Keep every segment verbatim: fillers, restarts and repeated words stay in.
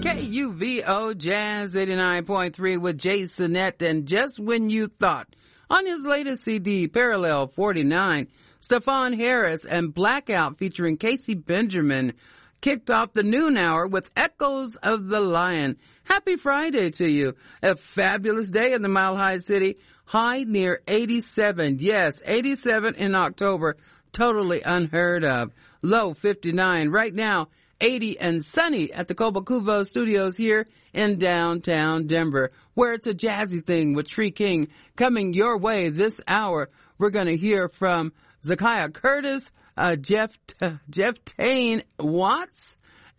K U V O Jazz eighty-nine point three with Jasonette. And just when you thought, on his latest C D, Parallel forty-nine, Stephon Harris and Blackout featuring Casey Benjamin kicked off the noon hour with Echoes of the Lion. Happy Friday to you. A fabulous day in the Mile High City. High near eighty-seven. Yes, eighty-seven in October. Totally unheard of. Low fifty-nine. Right now, eighty and sunny at the Cobo-Cuvo Studios here in downtown Denver, where it's a jazzy thing with Tree King coming your way this hour. We're going to hear from Zakiya Curtis, uh, Jeff, uh, Jeff Tain Watts,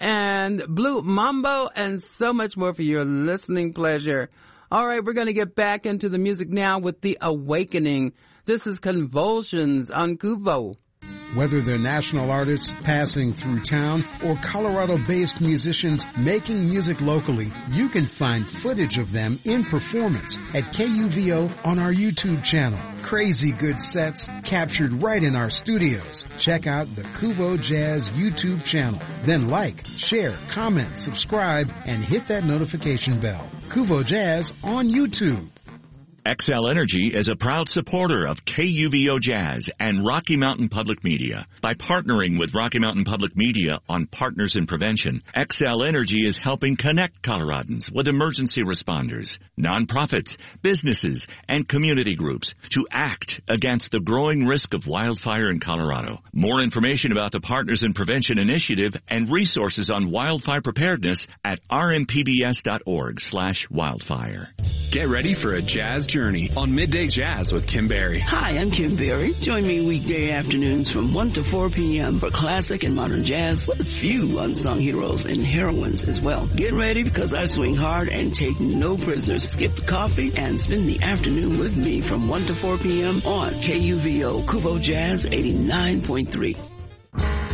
and Blue Mambo, and so much more for your listening pleasure. All right, we're going to get back into the music now with The Awakening. This is Convulsions on Kuvo. Whether they're national artists passing through town or Colorado-based musicians making music locally, you can find footage of them in performance at K U V O on our YouTube channel. Crazy good sets captured right in our studios. Check out the Kuvo Jazz YouTube channel. Then like, share, comment, subscribe, and hit that notification bell. Kuvo Jazz on YouTube. Xcel Energy is a proud supporter of K U V O Jazz and Rocky Mountain Public Media. By partnering with Rocky Mountain Public Media on Partners in Prevention, Xcel Energy is helping connect Coloradans with emergency responders, nonprofits, businesses, and community groups to act against the growing risk of wildfire in Colorado. More information about the Partners in Prevention initiative and resources on wildfire preparedness at r m p b s dot org slash wildfire. Get ready for a jazz journey on Midday Jazz with Kim Berry. Hi, I'm Kim Berry. Join me weekday afternoons from one to four p.m. for classic and modern jazz with a few unsung heroes and heroines as well. Get ready because I swing hard and take no prisoners. Skip the coffee and spend the afternoon with me from one to four p.m. on K U V O Kuvo Jazz eighty-nine point three.